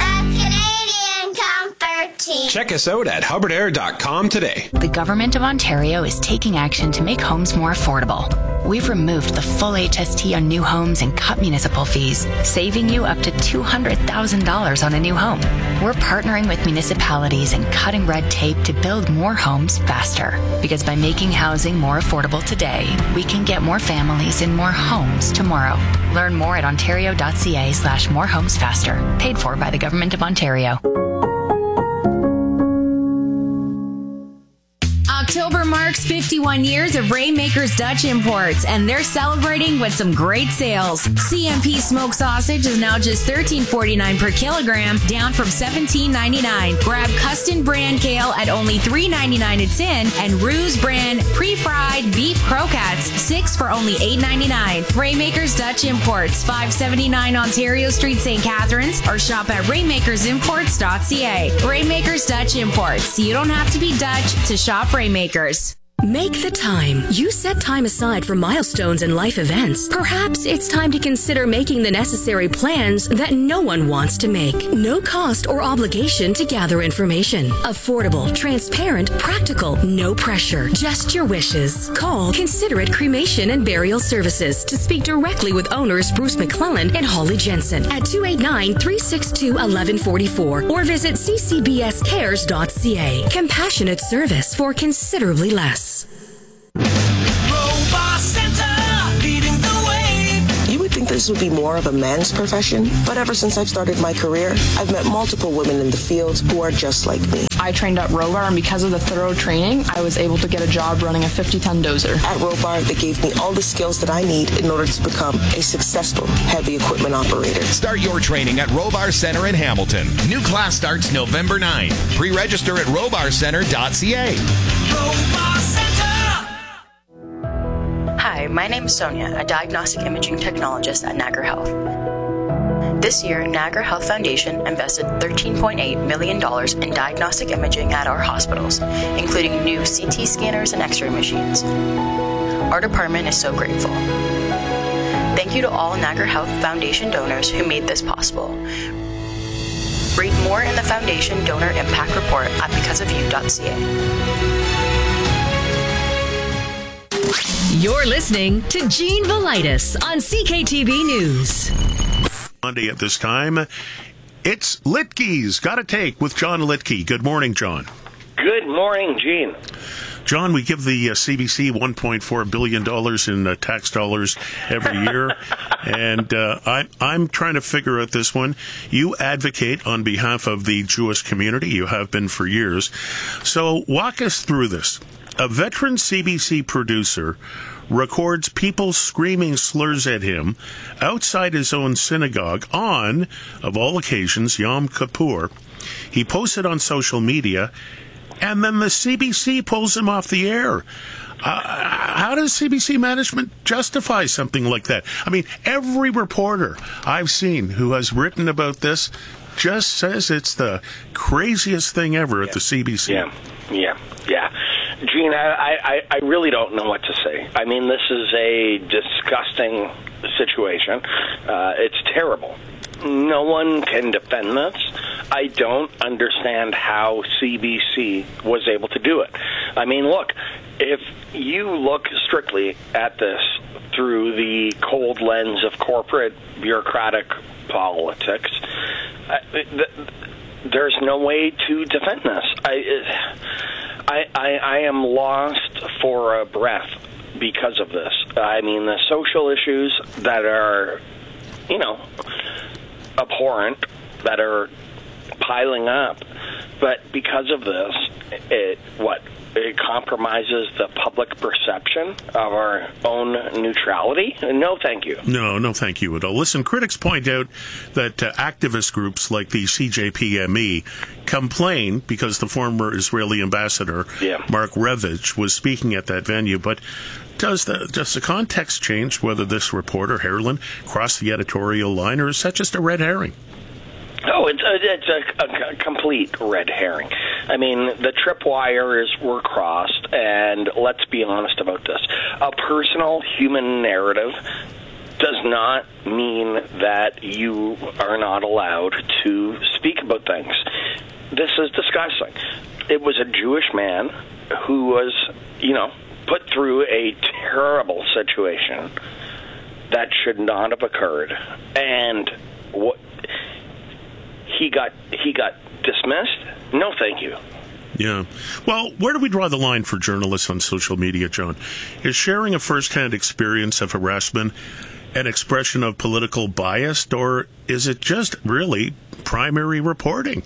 Check us out at hubbard air dot com today. The Government of Ontario is taking action to make homes more affordable. We've removed the full H S T on new homes and cut municipal fees, saving you up to two hundred thousand dollars on a new home. We're partnering with municipalities and cutting red tape to build more homes faster. Because by making housing more affordable today, we can get more families in more homes tomorrow. Learn more at ontario.ca slash more homes faster. Paid for by the Government of Ontario. October marks fifty-one years of Rainmakers Dutch Imports, and they're celebrating with some great sales. C M P smoked sausage is now just thirteen forty-nine per kilogram, down from seventeen ninety-nine. Grab Custom brand kale at only three ninety-nine a tin, and Ruse brand pre-fried beef croquettes, six for only eight ninety-nine. Rainmakers Dutch Imports, five seventy-nine Ontario Street, Saint Catharines, or shop at rainmakers imports dot c a. Rainmakers Dutch Imports. You don't have to be Dutch to shop Rainmakers. Make the time. You set time aside for milestones and life events. Perhaps it's time to consider making the necessary plans that no one wants to make. No cost or obligation to gather information. Affordable, transparent, practical, no pressure. Just your wishes. Call Considerate Cremation and Burial Services to speak directly with owners Bruce McClellan and Holly Jensen at two eight nine, three six two, one one four four or visit c c b s cares dot c a. Compassionate service for considerably less. Robot Center, leading the way. You would think this would be more of a man's profession, but ever since I've started my career, I've met multiple women in the field who are just like me. I trained at Robar, and because of the thorough training, I was able to get a job running a fifty-ton dozer. At Robar, they gave me all the skills that I need in order to become a successful heavy equipment operator. Start your training at Robar Center in Hamilton. New class starts November ninth. Pre-register at robar center dot c a. Robar Center. Hi, my name is Sonia, a diagnostic imaging technologist at Niagara Health. This year, Niagara Health Foundation invested thirteen point eight million dollars in diagnostic imaging at our hospitals, including new C T scanners and X-ray machines. Our department is so grateful. Thank you to all Niagara Health Foundation donors who made this possible. Read more in the Foundation Donor Impact Report at because of you dot c a. You're listening to Gene Velitis on C K T B News. Monday at this time, it's Litke's Gotta Take with John Litke. Good morning, John. Good morning, Gene. John, we give the uh, C B C one point four billion dollars in uh, tax dollars every year, and uh, I, I'm trying to figure out this one. You advocate on behalf of the Jewish community. You have been for years. So walk us through this. A veteran C B C producer records people screaming slurs at him outside his own synagogue on, of all occasions, Yom Kippur. He posts it on social media, and then the C B C pulls him off the air. Uh, how does C B C management justify something like that? I mean, every reporter I've seen who has written about this just says it's the craziest thing ever at yeah. the C B C. Yeah, yeah, yeah. Gene, I, I, I really don't know what to say. I mean, this is a disgusting situation. Uh, it's terrible. No one can defend this. I don't understand how C B C was able to do it. I mean, look, if you look strictly at this through the cold lens of corporate bureaucratic politics, uh, th- there's no way to defend this. I, I, I, I am lost for a breath because of this. I mean, the social issues that are, you know, abhorrent, that are piling up, but because of this, it what it compromises the public perception of our own neutrality. No, thank you. No, no, thank you at all. Listen, critics point out that uh, activist groups like the C J P M E complain because the former Israeli ambassador, yeah. Mark Revich, was speaking at that venue, but Does the does the context change whether this reporter, Herlin, crossed the editorial line, or is that just a red herring? Oh, it's a, it's a, a complete red herring. I mean, the tripwires were crossed, and let's be honest about this. A personal human narrative does not mean that you are not allowed to speak about things. This is disgusting. It was a Jewish man who was, you know, put through a terrible situation that should not have occurred, and what he got he got dismissed. No, thank you. Yeah. Well, where do we draw the line for journalists on social media, John? Is sharing a first-hand experience of harassment an expression of political bias, or is it just really primary reporting?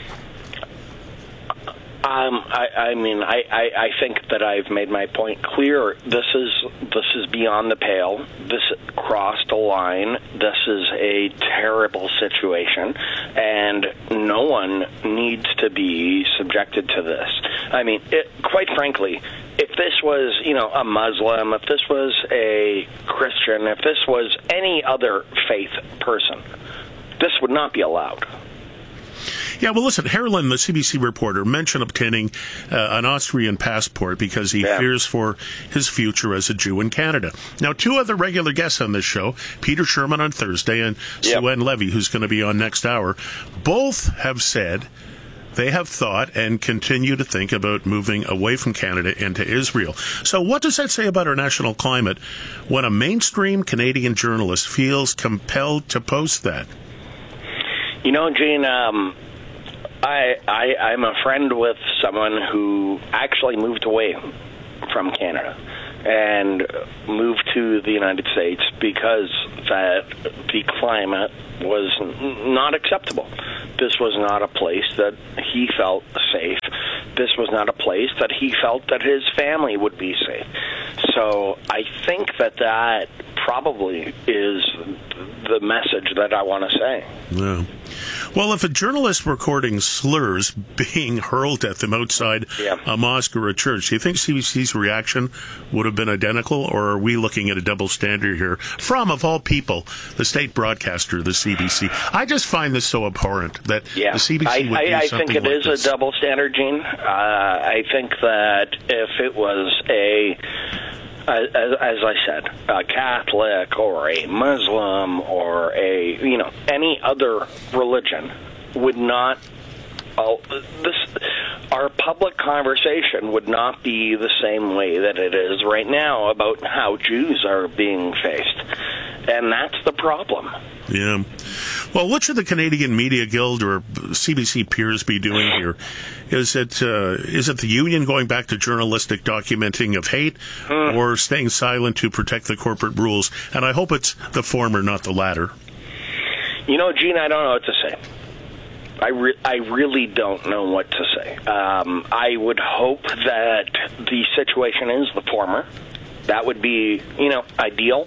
Um, I, I mean, I, I, I think that I've made my point clear. This is this is beyond the pale. This crossed a line. This is a terrible situation, and no one needs to be subjected to this. I mean, it, quite frankly, if this was, you know, a Muslim, if this was a Christian, if this was any other faith person, this would not be allowed. Yeah, well, listen, Herlin, the C B C reporter, mentioned obtaining uh, an Austrian passport because he yeah. fears for his future as a Jew in Canada. Now, two other regular guests on this show, Peter Sherman on Thursday and yep. Sue Ann Levy, who's going to be on next hour, both have said they have thought and continue to think about moving away from Canada into Israel. So what does that say about our national climate when a mainstream Canadian journalist feels compelled to post that? You know, Gene, um, I, I, I'm a friend with someone who actually moved away from Canada and moved to the United States because that the climate was n- not acceptable. This was not a place that he felt safe. This was not a place that he felt that his family would be safe. So I think that that probably is the message that I want to say. Yeah. Well, if a journalist recording slurs being hurled at them outside yeah. a mosque or a church, do you think C B C's reaction would have been identical, or are we looking at a double standard here from, of all people, the state broadcaster, the C B C? I just find this so abhorrent that yeah. the C B C I, would I, do I something think it like is this. a double standard, Gene. Uh, I think that if it was a As, as I said, a Catholic or a Muslim or a, you know, any other religion would not, uh, this, our public conversation would not be the same way that it is right now about how Jews are being faced. And that's the problem. Yeah. Well, what should the Canadian Media Guild or C B C peers be doing here? Is it uh, is it the union going back to journalistic documenting of hate, mm. or staying silent to protect the corporate rules? And I hope it's the former, not the latter. You know, Gene, I don't know what to say. I, re- I really don't know what to say. Um, I would hope that the situation is the former. That would be, you know, ideal.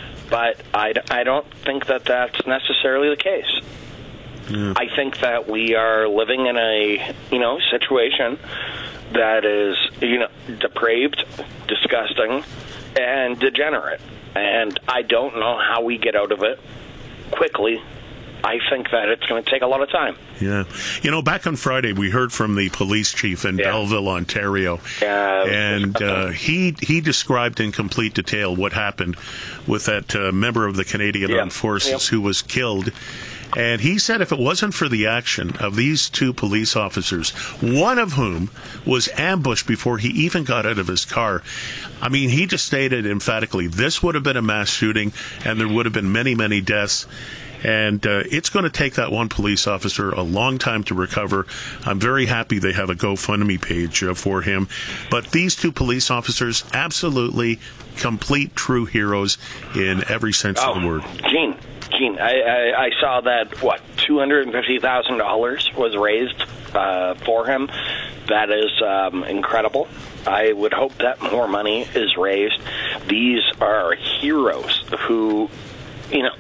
But I, I don't think that that's necessarily the case. Yeah. I think that we are living in a, you know, situation that is, you know, depraved, disgusting, and degenerate. And I don't know how we get out of it quickly. I think that it's going to take a lot of time. Yeah. You know, back on Friday, we heard from the police chief in yeah. Belleville, Ontario. Yeah, and uh, he he described in complete detail what happened with that uh, member of the Canadian yeah. Armed Forces yep. who was killed. And he said if it wasn't for the action of these two police officers, one of whom was ambushed before he even got out of his car, I mean, he just stated emphatically, this would have been a mass shooting and there would have been many, many deaths. And uh, it's going to take that one police officer a long time to recover. I'm very happy they have a GoFundMe page uh, for him. But these two police officers, absolutely complete true heroes in every sense oh, of the word. Gene, Gene, I, I, I saw that, what, two hundred fifty thousand dollars was raised uh, for him. That is um, incredible. I would hope that more money is raised. These are heroes who, you know,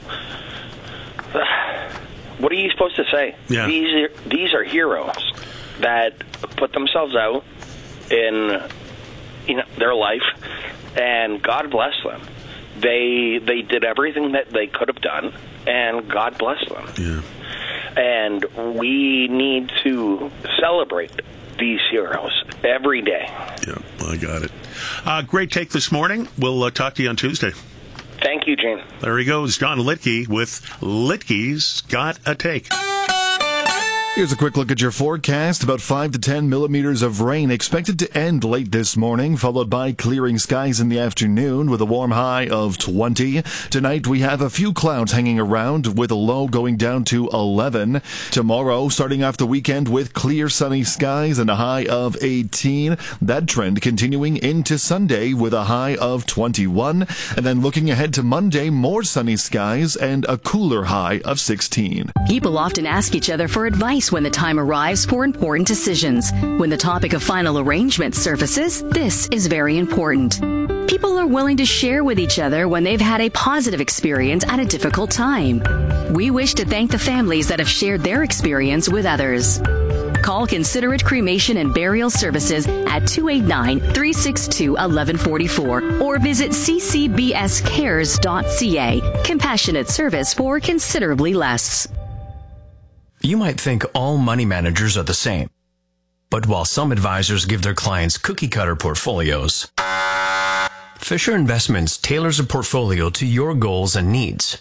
what are you supposed to say? Yeah. These are, these are heroes that put themselves out in, you know, their life, and God bless them. They they did everything that they could have done, and God bless them. Yeah. And we need to celebrate these heroes every day. Yeah, I got it. Uh, great take this morning. We'll uh, talk to you on Tuesday. Thank you, Gene. There he goes, John Litke with Litke's Got a Take. Here's a quick look at your forecast. About five to ten millimeters of rain expected to end late this morning, followed by clearing skies in the afternoon with a warm high of twenty. Tonight we have a few clouds hanging around with a low going down to eleven. Tomorrow, starting off the weekend with clear sunny skies and a high of eighteen. That trend continuing into Sunday with a high of twenty-one. And then looking ahead to Monday, more sunny skies and a cooler high of sixteen. People often ask each other for advice when the time arrives for important decisions. When the topic of final arrangement surfaces, this is very important. People are willing to share with each other when they've had a positive experience at a difficult time. We wish to thank the families that have shared their experience with others. Call Considerate Cremation and Burial Services at two eight nine, three six two, one one four four or visit c c b s cares dot c a. Compassionate service for considerably less. You might think all money managers are the same. But while some advisors give their clients cookie-cutter portfolios, Fisher Investments tailors a portfolio to your goals and needs.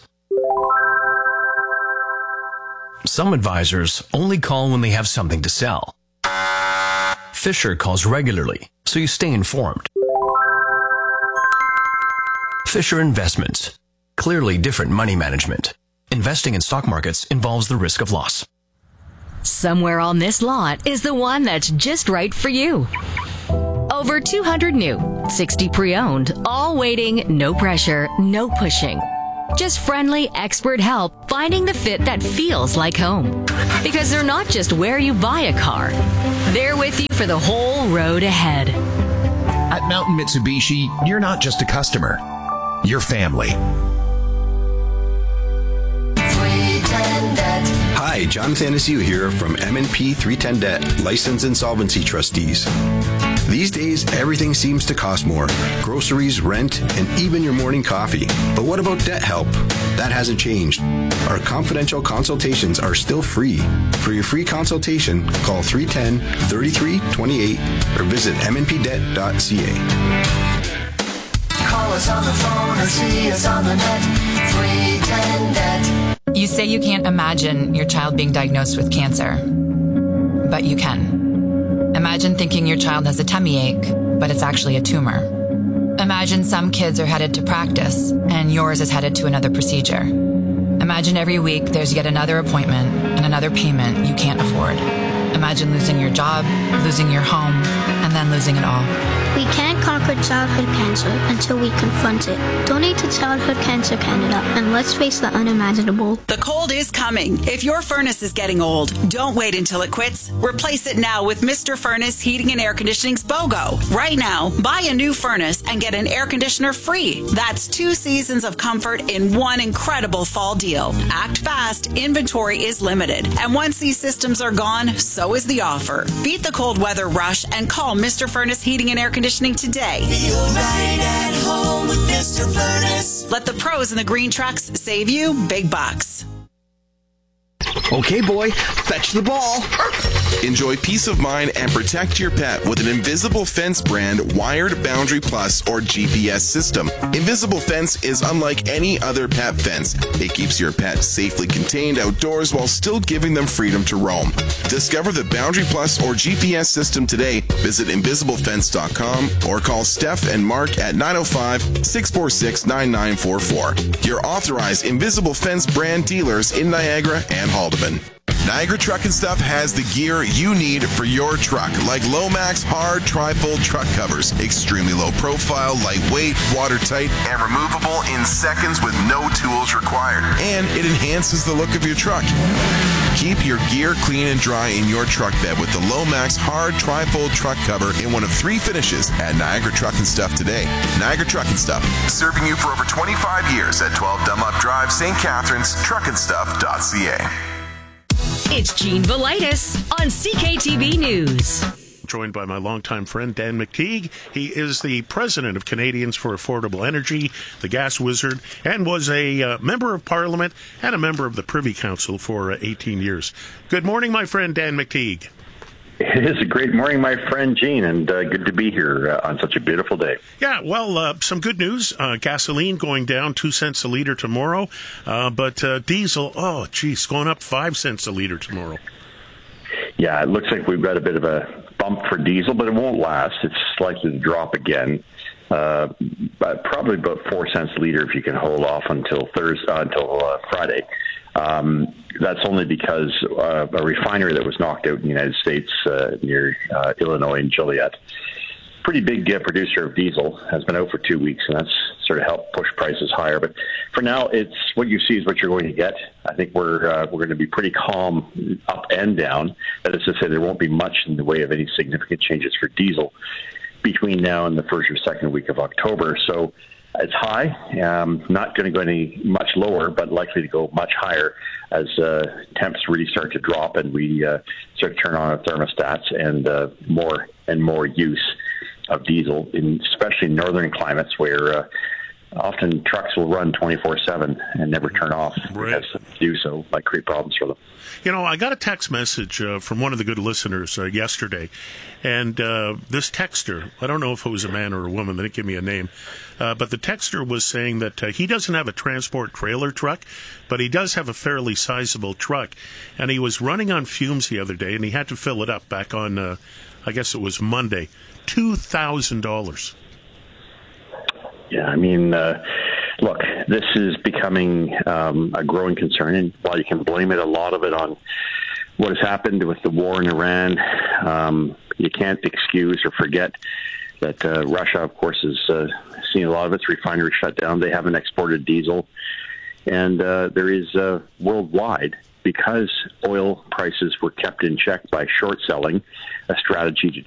Some advisors only call when they have something to sell. Fisher calls regularly, so you stay informed. Fisher Investments. Clearly different money management. Investing in stock markets involves the risk of loss. Somewhere on this lot is the one that's just right for you. Over two hundred new, sixty pre-owned, all waiting, no pressure, no pushing. Just friendly, expert help finding the fit that feels like home. Because they're not just where you buy a car. They're with you for the whole road ahead. At Mountain Mitsubishi, you're not just a customer. You're family. Hi, Jonathan Asiu here from M and P three ten Debt, Licensed Insolvency Trustees. These days, everything seems to cost more. Groceries, rent, and even your morning coffee. But what about debt help? That hasn't changed. Our confidential consultations are still free. For your free consultation, call three one zero, three three two eight or visit m n p debt dot c a. Call us on the phone or see us on the net. three ten Debt. You say you can't imagine your child being diagnosed with cancer, but you can. Imagine thinking your child has a tummy ache, but it's actually a tumor. Imagine some kids are headed to practice, and yours is headed to another procedure. Imagine every week there's yet another appointment and another payment you can't afford. Imagine losing your job, losing your home, and then losing it all. We can't conquer childhood cancer until we confront it. Donate to Childhood Cancer Canada and let's face the unimaginable. The cold is coming. If your furnace is getting old, don't wait until it quits. Replace it now with Mister Furnace Heating and Air Conditioning's BOGO. Right now, buy a new furnace and get an air conditioner free. That's two seasons of comfort in one incredible fall deal. Act fast. Inventory is limited. And once these systems are gone, so is the offer. Beat the cold weather rush and call Mister Furnace Heating and Air Conditioning today. Feel right at home with Mister Furnace. Let the pros in the green trucks save you big bucks. Okay, boy, fetch the ball. Enjoy peace of mind and protect your pet with an Invisible Fence brand Wired Boundary Plus or G P S system. Invisible Fence is unlike any other pet fence. It keeps your pet safely contained outdoors while still giving them freedom to roam. Discover the Boundary Plus or G P S system today. Visit invisible fence dot com or call Steph and Mark at nine oh five, six four six, nine nine four four. Your authorized Invisible Fence brand dealers in Niagara and Haldeman. Niagara Truck and Stuff has the gear you need for your truck, like Lomax hard tri-fold truck covers, extremely low profile, lightweight, watertight, and removable in seconds with no tools required. And it enhances the look of your truck. Keep your gear clean and dry in your truck bed with the Lomax hard tri-fold truck cover in one of three finishes at Niagara Truck and Stuff today. Niagara Truck and Stuff, serving you for over twenty-five years at twelve Dunlop Drive, Saint Catharines, truck and stuff dot c a. It's Gene Velitis on C K T B News. Joined by my longtime friend Dan McTeague. He is the president of Canadians for Affordable Energy, the gas wizard, and was a uh, member of Parliament and a member of the Privy Council for uh, eighteen years. Good morning, my friend Dan McTeague. It is a great morning, my friend Gene, and uh, good to be here uh, on such a beautiful day. Yeah, well, uh, some good news. Uh, gasoline going down two cents a liter tomorrow, uh, but uh, diesel, oh, geez, going up five cents a liter tomorrow. Yeah, it looks like we've got a bit of a bump for diesel, but it won't last. It's likely to drop again, uh, but probably about four cents a liter if you can hold off until Thursday, uh, until uh, Friday. Um, that's only because uh, a refinery that was knocked out in the United States uh, near uh, Illinois and Joliet, pretty big uh, producer of diesel, has been out for two weeks, and that's sort of helped push prices higher. But for now, it's what you see is what you're going to get. I think we're uh, we're going to be pretty calm up and down. That is to say, there won't be much in the way of any significant changes for diesel between now and the first or second week of October. So it's high, um, not going to go any much lower, but likely to go much higher as uh, temps really start to drop and we uh, start to turn on our thermostats and uh, more and more use of diesel, in especially in northern climates where uh, often trucks will run twenty-four seven and never turn off. Right. Because to do so might create problems for them. You know, I got a text message uh, from one of the good listeners uh, yesterday, and uh, this texter, I don't know if it was a man or a woman, they didn't give me a name, uh, but the texter was saying that uh, he doesn't have a transport trailer truck, but he does have a fairly sizable truck, and he was running on fumes the other day, and he had to fill it up back on, uh, I guess it was Monday, two thousand dollars. Yeah, I mean, uh, look, this is becoming um, a growing concern, and while you can blame it, a lot of it on what has happened with the war in Iran, um, you can't excuse or forget that uh, Russia, of course, has uh, seen a lot of its refineries shut down. They haven't exported diesel, and uh, there is uh, worldwide, because oil prices were kept in check by short selling, a strategy to